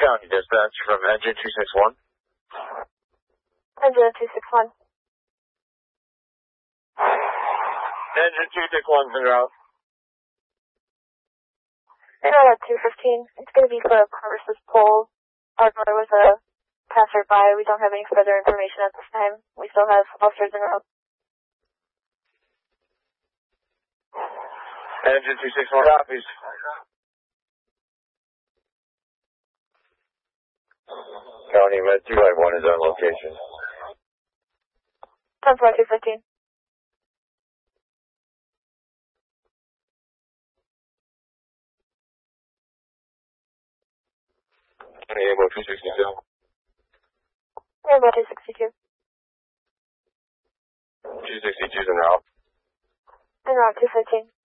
County Dispatch from Engine 261. Engine 261. Engine 261's en route. En route at 215. It's going to be for a car versus pole. There was a passerby. We don't have any further information at this time. We still have officers en route. Engine 261 copies. County Med 251 is on location. 10-4, 215. Amo 262. Amo 262. 262's en route. En route 215.